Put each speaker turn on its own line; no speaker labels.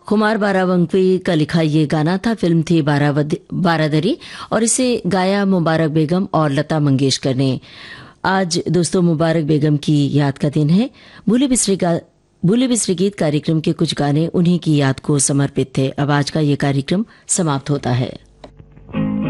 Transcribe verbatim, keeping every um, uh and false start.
कुमार बारावंकी का लिखा ये गाना था। फिल्म थी बारादरी और इसे गाया मुबारक बेगम और लता मंगेशकर ने। आज दोस्तों मुबारक बेगम की याद का दिन है। भूले बिसरे गा भूले बिसरे गीत कार्यक्रम के कुछ गाने उन्हीं की याद को समर्पित थे। अब आज का ये कार्यक्रम समाप्त होता है।